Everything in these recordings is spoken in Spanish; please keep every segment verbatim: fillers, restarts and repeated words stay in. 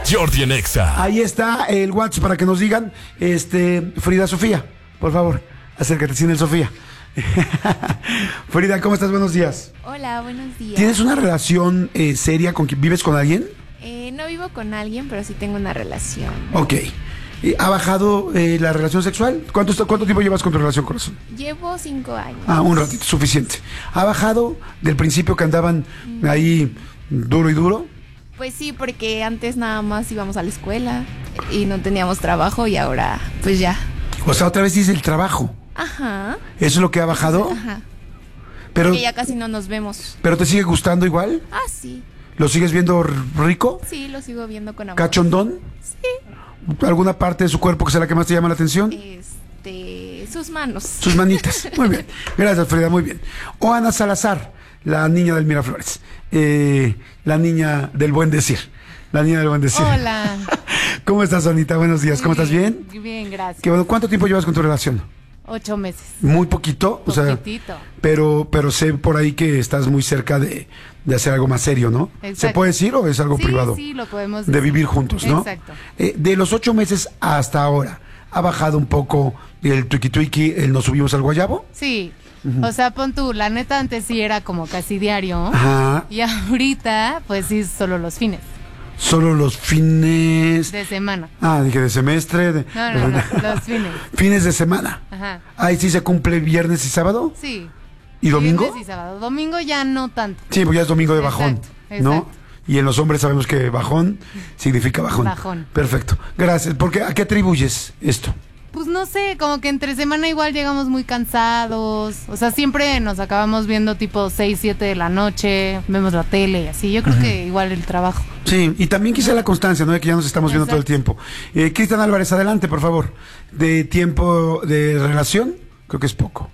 Jordi en Exa. Ahí está el WhatsApp para que nos digan, este, Frida Sofía, por favor, acércate, sin el Sofía. Frida, ¿cómo estás? Buenos días. Hola, buenos días. ¿Tienes una relación eh, seria con quien vives con alguien? Eh, no vivo con alguien, pero sí tengo una relación. Ok. Eh, ¿Ha bajado eh, la relación sexual? ¿Cuánto, ¿Cuánto tiempo llevas con tu relación, corazón? Llevo cinco años. Ah, un ratito, suficiente. ¿Ha bajado del principio que andaban ahí duro y duro? Pues sí, porque antes nada más íbamos a la escuela y no teníamos trabajo y ahora, pues ya. O sea, otra vez dice el trabajo. Ajá. ¿Eso es lo que ha bajado? Ajá. Pero, Porque ya casi no nos vemos. ¿Pero te sigue gustando igual? Ah, sí. ¿Lo sigues viendo rico? Sí, lo sigo viendo con amor. ¿Cachondón? Sí. ¿Alguna parte de su cuerpo que sea la que más te llama la atención? Este, sus manos. Sus manitas. Muy bien. Gracias, Frida, muy bien. O Ana Salazar, la niña del Miraflores. Eh, la niña del buen decir. La niña del buen decir. Hola. ¿Cómo estás, Anita? Buenos días. ¿Cómo estás? ¿Bien? Bien, gracias. Qué bueno. ¿Cuánto tiempo llevas con tu relación? Ocho meses. Muy poquito. O sea, Poquitito. pero, pero sé por ahí que estás muy cerca de, de hacer algo más serio, ¿no? Exacto. ¿Se puede decir o es algo Sí, privado? sí, lo podemos De decir. vivir juntos, ¿no? Exacto. Eh, de los ocho meses hasta ahora, ¿ha bajado un poco el tuiki tuiki, el nos subimos al guayabo? Sí. O sea, pon tú, la neta antes sí era como casi diario. Ajá. Y ahorita, pues sí, solo los fines Solo los fines... de semana. Ah, dije de semestre. De... No, no, no, los fines. Fines de semana. Ajá. Ahí sí se cumple viernes y sábado. Sí. ¿Y domingo? Viernes y sábado. Domingo ya no tanto. Sí, pues ya es domingo de bajón, Exacto, ¿no? exacto. Y en los hombres sabemos que bajón significa bajón. Bajón. Perfecto. Gracias. Porque ¿a qué atribuyes esto? Pues no sé, como que entre semana igual llegamos muy cansados. O sea, siempre nos acabamos viendo tipo seis, siete de la noche, vemos la tele y así. Yo creo uh-huh. que igual el trabajo. Sí, y también quizá la constancia, ¿no? De que ya nos estamos viendo Exacto. todo el tiempo. Eh, Cristian Álvarez, adelante, por favor. De tiempo de relación, creo que es poco.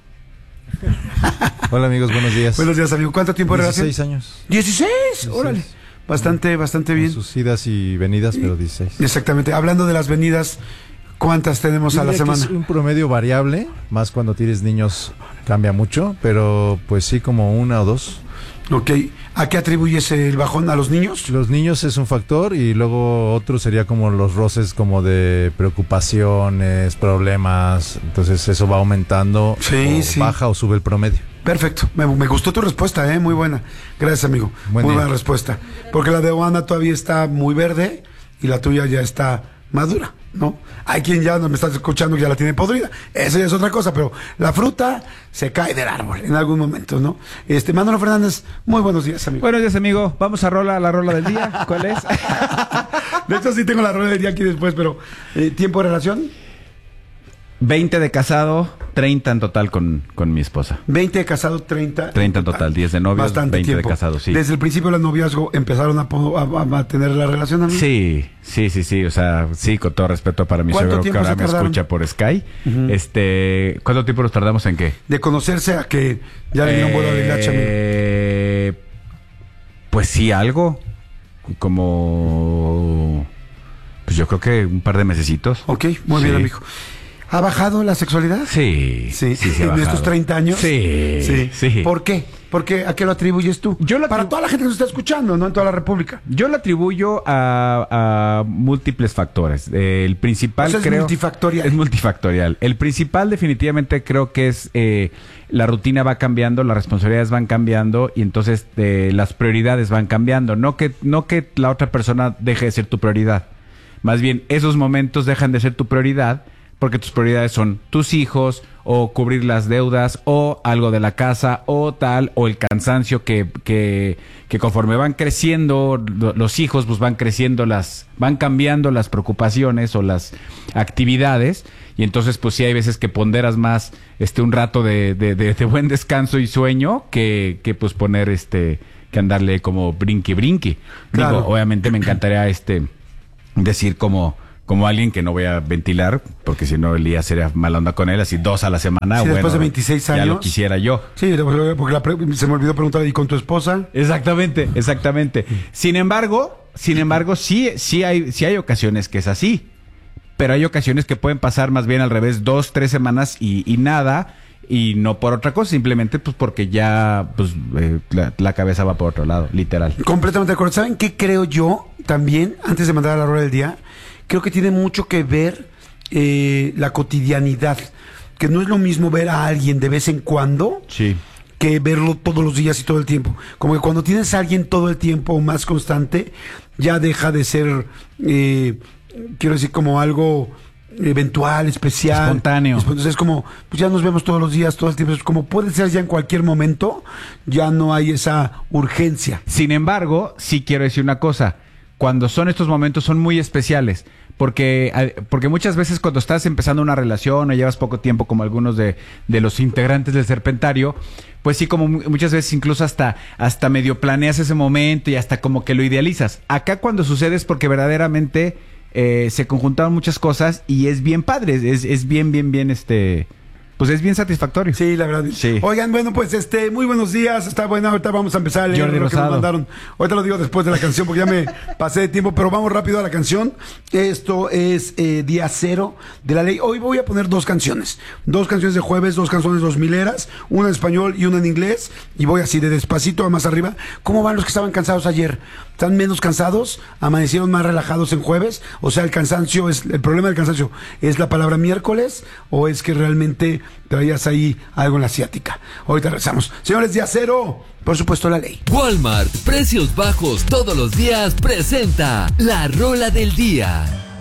Hola amigos, buenos días. Buenos días, amigo. ¿Cuánto tiempo de relación? dieciséis años. ¿dieciséis? dieciséis. Órale. Bastante, bastante bien. Con sus idas y venidas, pero dieciséis. Exactamente. Hablando de las venidas, ¿cuántas tenemos Yo a la diría que semana? es un promedio variable, más cuando tienes niños cambia mucho, pero pues sí como una o dos. Ok. ¿A qué atribuyes el bajón? ¿A los niños? Los niños es un factor y luego otro sería como los roces como de preocupaciones, problemas, entonces eso va aumentando, Sí, o sí. baja o sube el promedio. Perfecto. Me, me gustó tu respuesta, ¿eh? Muy buena. Gracias, amigo. Buen muy día. buena respuesta. Porque la de Oana todavía está muy verde y la tuya ya está madura, ¿no? Hay quien ya no me está escuchando que ya la tiene podrida. Eso ya es otra cosa, pero la fruta se cae del árbol en algún momento, ¿no? Este, Manolo Fernández, muy buenos días, amigo. Buenos días, amigo. Vamos a rola, la rola del día. ¿Cuál es? De hecho, sí tengo la rola del día aquí después, pero eh, ¿tiempo de relación? veinte de casado, treinta en total con, con mi esposa. veinte de casado, treinta. treinta en total, diez de novios, Bastante veinte tiempo. de casado, sí. Desde el principio del noviazgo empezaron a, po- a, a- a tener la relación, amigo. Sí, sí, sí, sí, o sea, sí, con todo respeto para mi ¿Cuánto suegro que tiempo ahora se me tardaron? escucha por Sky. Ujú. Este, ¿cuánto tiempo nos tardamos en qué? De conocerse a que ya le dieron vuelo de hilacha, amigo. Eh, pues sí, algo como, pues yo creo que un par de mesecitos. Ok, muy Sí. bien, amigo. ¿Ha bajado la sexualidad? Sí, Sí, sí, sí ha en estos bajado. treinta años. Sí, sí, sí. ¿Por qué? ¿Por qué? ¿A qué lo atribuyes tú? Yo lo Para atribu- toda la gente que nos está escuchando, ¿no? En toda la República. Yo lo atribuyo a, a múltiples factores. Eh, el principal O sea, es creo multifactorial. es multifactorial. El principal definitivamente creo que es eh, la rutina va cambiando, las responsabilidades van cambiando y entonces eh, las prioridades van cambiando. No que no que la otra persona deje de ser tu prioridad. Más bien esos momentos dejan de ser tu prioridad porque tus prioridades son tus hijos o cubrir las deudas o algo de la casa o tal o el cansancio que, que, que conforme van creciendo lo- los hijos pues van creciendo las van cambiando las preocupaciones o las actividades y entonces pues sí hay veces que ponderas más este un rato de, de, de, de buen descanso y sueño que, que pues poner este que andarle como brinqui brinqui. Claro. Digo, obviamente me encantaría este decir como como alguien que no voy a ventilar, porque si no Elías sería mala onda con él, así dos a la semana. Sí, bueno, después de veintiséis ya lo años. quisiera yo. Sí, porque la pre- se me olvidó preguntar, ¿y con tu esposa? Exactamente, exactamente. Sin embargo, sin embargo, sí, sí hay, sí hay ocasiones que es así, pero hay ocasiones que pueden pasar más bien al revés, dos, tres semanas y, y nada, y no por otra cosa, simplemente pues porque ya pues eh, la, la cabeza va por otro lado, literal. Completamente de acuerdo. ¿Saben qué creo yo también, antes de mandar a la rola del día, creo que tiene mucho que ver eh, la cotidianidad. Que no es lo mismo ver a alguien de vez en cuando Sí. que verlo todos los días y todo el tiempo. Como que cuando tienes a alguien todo el tiempo más constante, ya deja de ser, eh, quiero decir, como algo eventual, especial. Espontáneo. Entonces es como, pues ya nos vemos todos los días, todo el tiempo. Es como puede ser ya en cualquier momento, ya no hay esa urgencia. Sin embargo, sí quiero decir una cosa. Cuando son estos momentos son muy especiales. Porque, porque muchas veces cuando estás empezando una relación o llevas poco tiempo, como algunos de, de los integrantes del Serpentario, pues sí, como muchas veces incluso hasta, hasta medio planeas ese momento y hasta como que lo idealizas. Acá cuando sucede es porque verdaderamente eh, se conjuntaron muchas cosas y es bien padre, es, es bien, bien, bien, este... Pues es bien satisfactorio. Sí, la verdad. Sí. Oigan, bueno, pues este, muy buenos días. Está buena, ahorita vamos a empezar a leer Jordi lo que nos Rosado. mandaron. Ahorita lo digo después de la canción porque ya me pasé de tiempo, pero vamos rápido a la canción. Esto es eh, Día Cero de la Ley. Hoy voy a poner dos canciones. Dos canciones de jueves, dos canciones dos mileras, una en español y una en inglés. Y voy así de despacito a más arriba. ¿Cómo van los que estaban cansados ayer? ¿Están menos cansados? ¿Amanecieron más relajados en jueves? O sea, el cansancio es, el problema del cansancio, ¿es la palabra miércoles o es que realmente traías ahí algo en la asiática? Ahorita regresamos. Señores, Día Cero, por supuesto, la ley. Walmart, precios bajos todos los días, presenta la rola del día.